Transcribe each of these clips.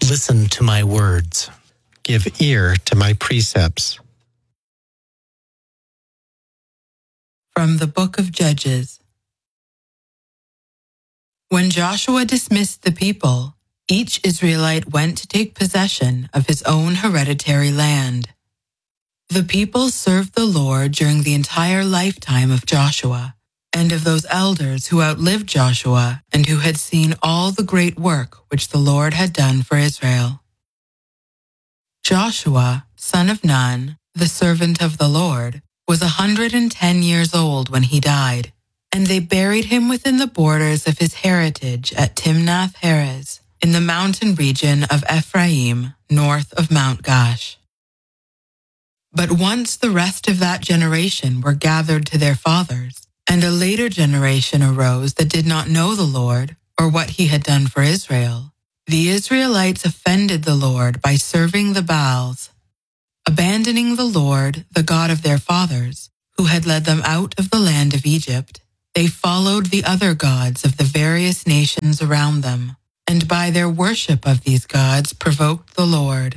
Listen to my words. Give ear to my precepts. From the Book of Judges. When Joshua dismissed the people, each Israelite went to take possession of his own hereditary land. The people served the Lord during the entire lifetime of Joshua and of those elders who outlived Joshua and who had seen all the great work which the Lord had done for Israel. Joshua, son of Nun, the servant of the Lord, was 110 years old when he died, and they buried him within the borders of his heritage at Timnath-Heres, in the mountain region of Ephraim, north of Mount Gash. But once the rest of that generation were gathered to their fathers, and a later generation arose that did not know the Lord or what he had done for Israel, the Israelites offended the Lord by serving the Baals. Abandoning the Lord, the God of their fathers, who had led them out of the land of Egypt, they followed the other gods of the various nations around them, and by their worship of these gods provoked the Lord.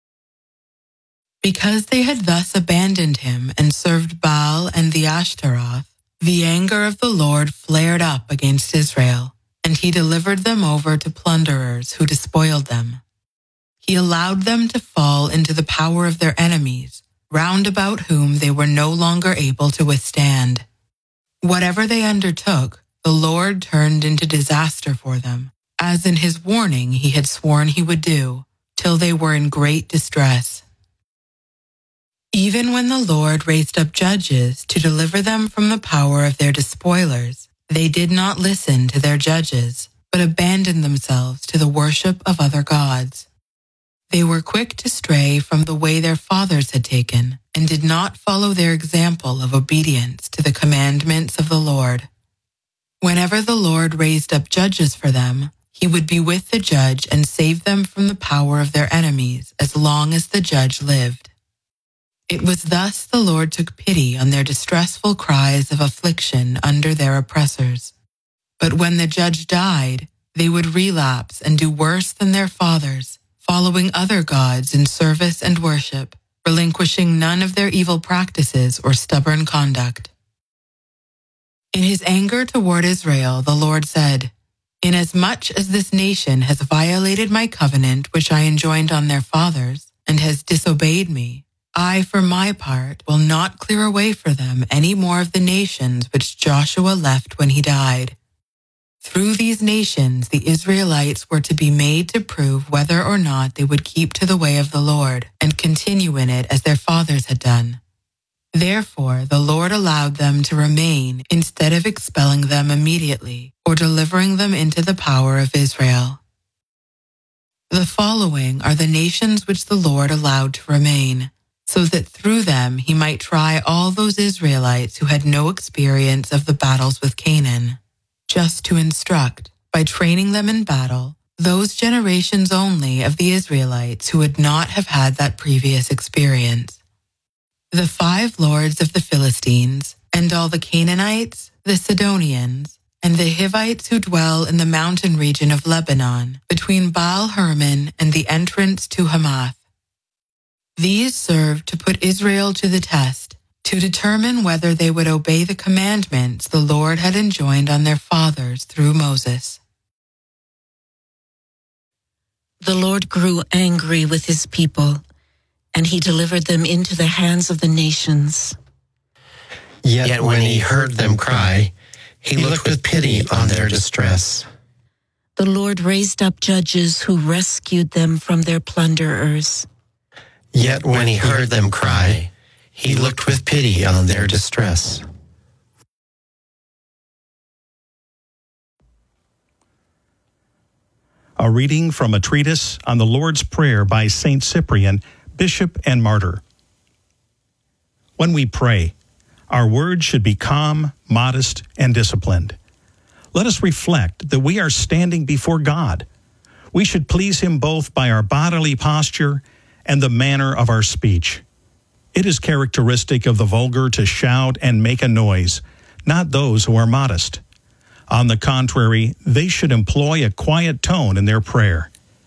Because they had thus abandoned him and served Baal and the Ashtaroth, the anger of the Lord flared up against Israel, and he delivered them over to plunderers who despoiled them. He allowed them to fall into the power of their enemies, round about whom they were no longer able to withstand. Whatever they undertook, the Lord turned into disaster for them, as in his warning he had sworn he would do, till they were in great distress. Even when the Lord raised up judges to deliver them from the power of their despoilers, they did not listen to their judges, but abandoned themselves to the worship of other gods. They were quick to stray from the way their fathers had taken, and did not follow their example of obedience to the commandments of the Lord. Whenever the Lord raised up judges for them, he would be with the judge and save them from the power of their enemies as long as the judge lived. It was thus the Lord took pity on their distressful cries of affliction under their oppressors. But when the judge died, they would relapse and do worse than their fathers, following other gods in service and worship, relinquishing none of their evil practices or stubborn conduct. In his anger toward Israel, the Lord said, "Inasmuch as this nation has violated my covenant which I enjoined on their fathers, and has disobeyed me, I, for my part, will not clear away for them any more of the nations which Joshua left when he died. Through these nations the Israelites were to be made to prove whether or not they would keep to the way of the Lord and continue in it as their fathers had done. Therefore the Lord allowed them to remain instead of expelling them immediately or delivering them into the power of Israel. The following are the nations which the Lord allowed to remain, so that through them he might try all those Israelites who had no experience of the battles with Canaan, just to instruct, by training them in battle, those generations only of the Israelites who would not have had that previous experience. The 5 lords of the Philistines, and all the Canaanites, the Sidonians, and the Hivites who dwell in the mountain region of Lebanon, between Baal-Hermon and the entrance to Hamath. These served to put Israel to the test, to determine whether they would obey the commandments the Lord had enjoined on their fathers through Moses. The Lord grew angry with his people, and he delivered them into the hands of the nations. Yet when he heard them cry, he looked with pity on their distress. The Lord raised up judges who rescued them from their plunderers. Yet when he heard them cry, he looked with pity on their distress. A reading from a treatise on the Lord's Prayer by St. Cyprian, Bishop and Martyr. When we pray, our words should be calm, modest, and disciplined. Let us reflect that we are standing before God. We should please him both by our bodily posture and the manner of our speech. It is characteristic of the vulgar to shout and make a noise, not those who are modest. On the contrary, they should employ a quiet tone in their prayer.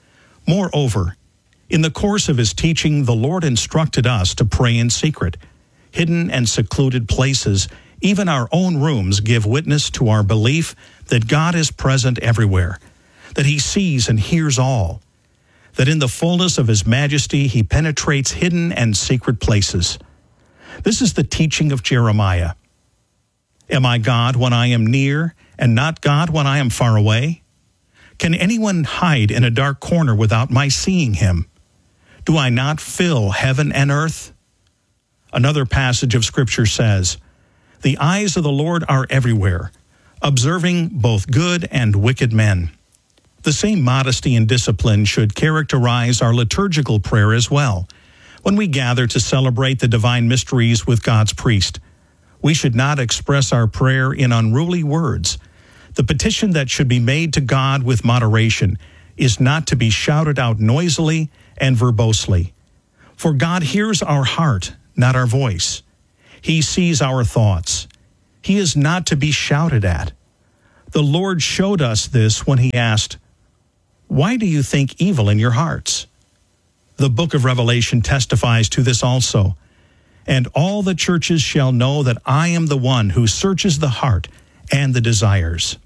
Moreover, in the course of his teaching, the Lord instructed us to pray in secret. Hidden and secluded places, even our own rooms, give witness to our belief that God is present everywhere, that he sees and hears all, that in the fullness of his majesty he penetrates hidden and secret places. This is the teaching of Jeremiah. Am I God when I am near, and not God when I am far away? Can anyone hide in a dark corner without my seeing him? Do I not fill heaven and earth? Another passage of Scripture says, the eyes of the Lord are everywhere, observing both good and wicked men. The same modesty and discipline should characterize our liturgical prayer as well. When we gather to celebrate the divine mysteries with God's priest, we should not express our prayer in unruly words. The petition that should be made to God with moderation is not to be shouted out noisily and verbosely. For God hears our heart, not our voice. He sees our thoughts. He is not to be shouted at. The Lord showed us this when he asked, why do you think evil in your hearts? The book of Revelation testifies to this also. And all the churches shall know that I am the one who searches the heart and the desires.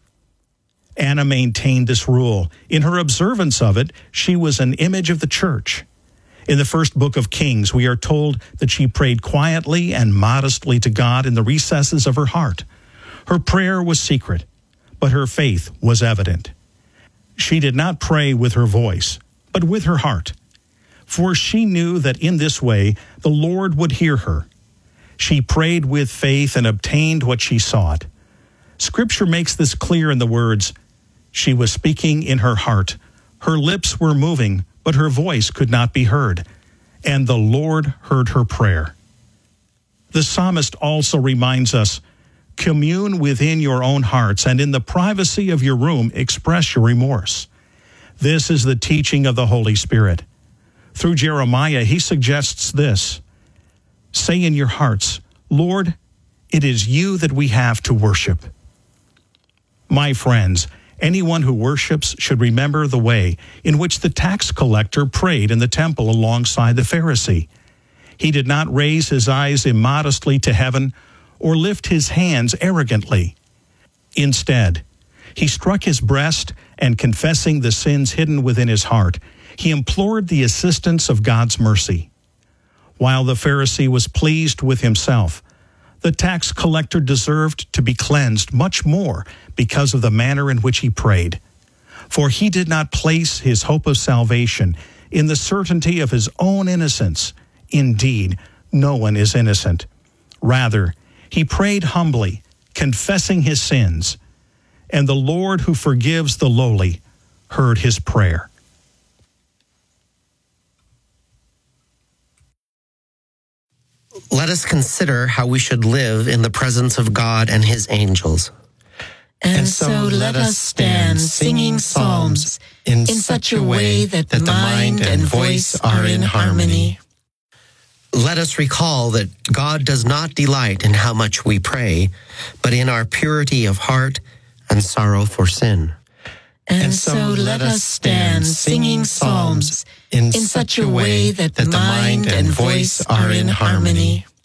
Anna maintained this rule. In her observance of it, she was an image of the church. In the first book of Kings, we are told that she prayed quietly and modestly to God in the recesses of her heart. Her prayer was secret, but her faith was evident. She did not pray with her voice, but with her heart, for she knew that in this way the Lord would hear her. She prayed with faith and obtained what she sought. Scripture makes this clear in the words, she was speaking in her heart. Her lips were moving, but her voice could not be heard. And the Lord heard her prayer. The psalmist also reminds us, commune within your own hearts, and in the privacy of your room express your remorse. This is the teaching of the Holy Spirit. Through Jeremiah, he suggests this. Say in your hearts, Lord, it is you that we have to worship. My friends, anyone who worships should remember the way in which the tax collector prayed in the temple alongside the Pharisee. He did not raise his eyes immodestly to heaven or lift his hands arrogantly. Instead, he struck his breast and, confessing the sins hidden within his heart, he implored the assistance of God's mercy. While the Pharisee was pleased with himself, the tax collector deserved to be cleansed much more because of the manner in which he prayed. For he did not place his hope of salvation in the certainty of his own innocence. Indeed, no one is innocent. Rather, he prayed humbly, confessing his sins, and the Lord who forgives the lowly heard his prayer. Let us consider how we should live in the presence of God and his angels. And so let us stand singing psalms in such a way that the mind and voice are in harmony. Let us recall that God does not delight in how much we pray, but in our purity of heart and sorrow for sin. And so let us stand singing psalms in such a way that the mind and voice are in harmony.